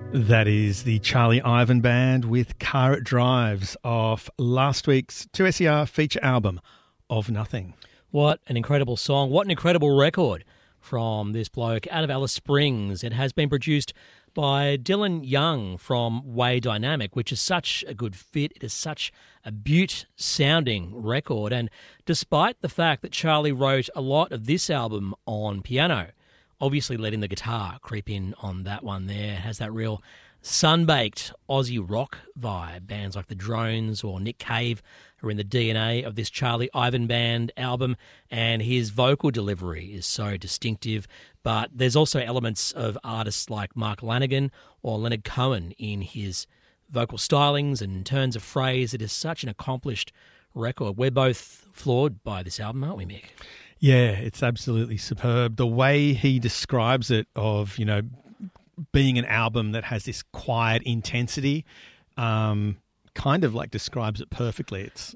That is the Charlie Ivan Band with Car It Drives off last week's 2SER feature album, Of Nothing. What an incredible song. What an incredible record from this bloke out of Alice Springs. It has been produced by Dylan Young from Way Dynamic, which is such a good fit. It is such a beaut-sounding record. And despite the fact that Charlie wrote a lot of this album on piano, obviously letting the guitar creep in on that one there. It has that real sun-baked Aussie rock vibe. Bands like The Drones or Nick Cave are in the DNA of this Charlie Ivan Band album, and his vocal delivery is so distinctive. But there's also elements of artists like Mark Lanigan or Leonard Cohen in his vocal stylings and turns of phrase. It is such an accomplished record. We're both floored by this album, aren't we, Mick? Yeah, it's absolutely superb. The way he describes it of, you know, being an album that has this quiet intensity, kind of like describes it perfectly. It's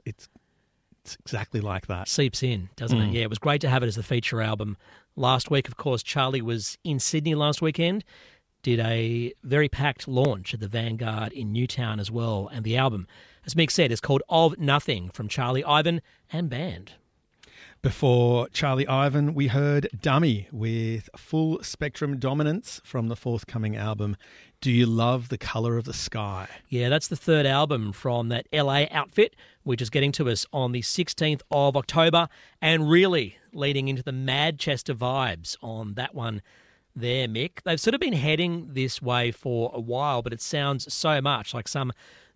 exactly like that. Seeps in, doesn't it? Yeah, it was great to have it as the feature album last week. Of course, Charlie was in Sydney last weekend, did a very packed launch at the Vanguard in Newtown as well. And the album, as Mick said, is called Of Nothing from Charlie Ivan and Band. Before Charlie Ivan, we heard Dummy with Full Spectrum Dominance from the forthcoming album, Do You Love the Colour of the Sky? Yeah, that's the third album from that LA outfit, which is getting to us on the 16th of October and really leading into the Manchester vibes on that one there, Mick. They've sort of been heading this way for a while, but it sounds so much like some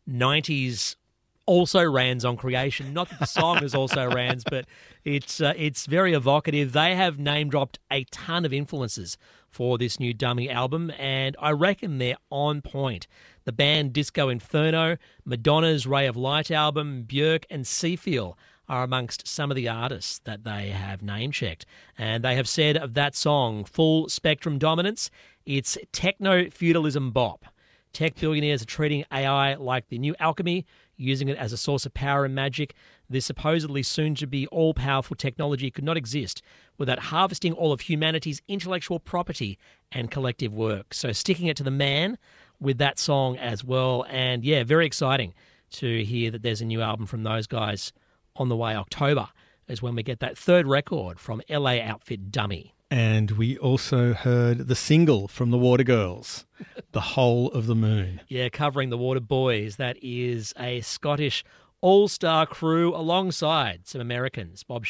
90s also rans on Creation. Not that the song is also rans, but it's very evocative. They have name-dropped a ton of influences for this new Dummy album, and I reckon they're on point. The band Disco Inferno, Madonna's Ray of Light album, Björk and Seafeel are amongst some of the artists that they have name-checked. And they have said of that song, Full Spectrum Dominance, it's techno-feudalism bop. Tech billionaires are treating AI like the new alchemy, using it as a source of power and magic. This supposedly soon-to-be all-powerful technology could not exist without harvesting all of humanity's intellectual property and collective work. So sticking it to the man with that song as well. And yeah, very exciting to hear that there's a new album from those guys on the way. October is when we get that third record from LA outfit Dummy. And we also heard the single from the Water Girls, The Whole of the Moon. Yeah, covering the Water Boys. That is a Scottish all-star crew alongside some Americans, Bob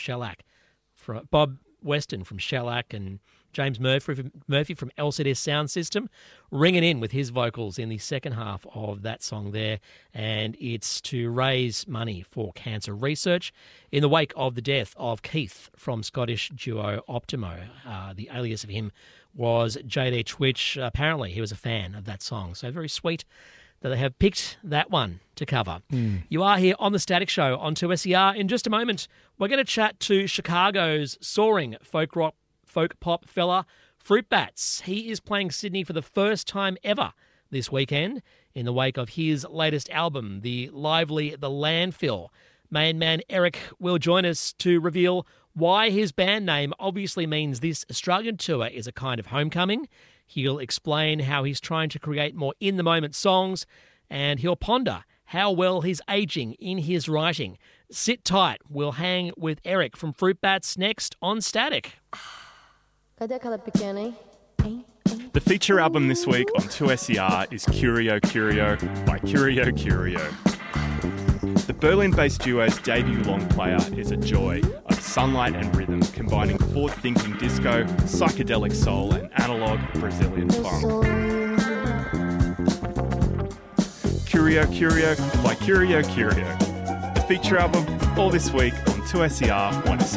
Weston from Shellac and James Murphy from LCD Sound System, ringing in with his vocals in the second half of that song there. And it's to raise money for cancer research in the wake of the death of Keith from Scottish duo Optimo. The alias of him was JD Twitch. Apparently he was a fan of that song. So very sweet that they have picked that one to cover. You are here on The Static Show on 2SER. In just a moment, we're going to chat to Chicago's soaring folk pop fella, Fruit Bats. He is playing Sydney for the first time ever this weekend in the wake of his latest album, the lively The Landfill. Main man Eric will join us to reveal why his band name obviously means this Australian tour is a kind of homecoming. He'll explain how he's trying to create more in-the-moment songs, and he'll ponder how well he's aging in his writing. Sit tight. We'll hang with Eric from Fruit Bats next on Static. The feature album this week on 2SER is Curio Curio by Curio Curio. The Berlin-based duo's debut long player is a joy of sunlight and rhythm, combining forward-thinking disco, psychedelic soul, and analog Brazilian funk. Curio Curio by Curio Curio. The feature album all this week on 2SER 107.